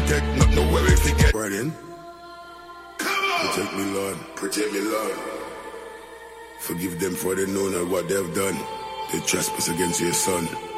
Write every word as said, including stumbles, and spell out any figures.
protect, not no worry if you get right in. Protect me, Lord, protect me, Lord. Forgive them for they know not what they've done. They trespass against your son.